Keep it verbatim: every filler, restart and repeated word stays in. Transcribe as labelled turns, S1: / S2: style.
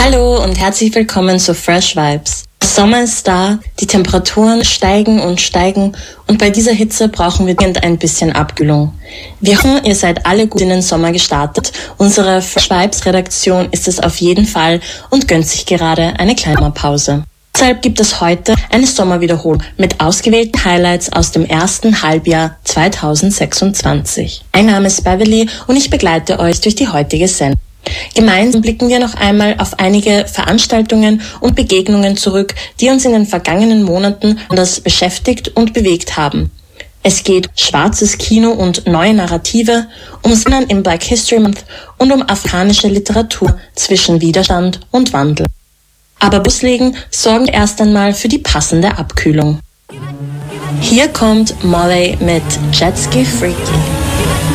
S1: Hallo und herzlich willkommen zu Fresh Vibes. Der Sommer ist da, die Temperaturen steigen und steigen und bei dieser Hitze brauchen wir ein bisschen Abkühlung. Wir hoffen, ihr seid alle gut in den Sommer gestartet. Unsere Fresh Vibes Redaktion ist es auf jeden Fall und gönnt sich gerade eine kleine Pause. Deshalb gibt es heute eine Sommerwiederholung mit ausgewählten Highlights aus dem ersten Halbjahr zweitausendsechsundzwanzig. Mein Name ist Beverly und ich begleite euch durch die heutige Sendung. Gemeinsam blicken wir noch einmal auf einige Veranstaltungen und Begegnungen zurück, die uns in den vergangenen Monaten anders beschäftigt und bewegt haben. Es geht um schwarzes Kino und neue Narrative, um Sinnen im Black History Month und um afrikanische Literatur zwischen Widerstand und Wandel. Aber loslegen sorgen wir erst einmal für die passende Abkühlung. Hier kommt Molly mit Jetski Freaky.